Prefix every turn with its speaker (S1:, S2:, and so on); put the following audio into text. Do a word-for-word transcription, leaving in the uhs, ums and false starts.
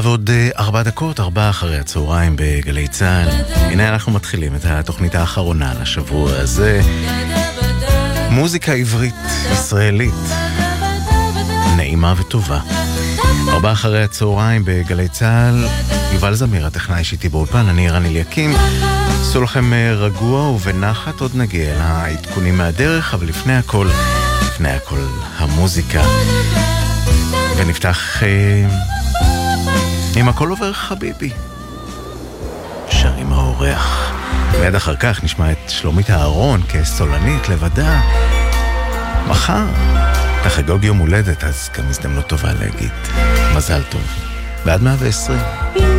S1: ועוד ארבע דקות, ארבע אחרי הצהריים בגלי צהל. הנה אנחנו מתחילים את התוכנית האחרונה לשבוע הזה. מוזיקה עברית, ישראלית, נעימה וטובה. ארבע אחרי הצהריים בגלי צהל. יובל זמיר, הטכנאי שיטי באולפן, אני רן אליקים. עשו לכם רגוע ובנחת, עוד נגיע לעדכונים מהדרך, אבל לפני הכל, לפני הכל המוזיקה. ונפתח עם הכל עובר חביבי, שר עם האורח. מיד אחר כך נשמע את שלומית אהרון כסולנית לבדה. מחר תחגוג יום הולדת, אז גם הזדמנות טובה להגיד מזל טוב. ועד מאה ועשרים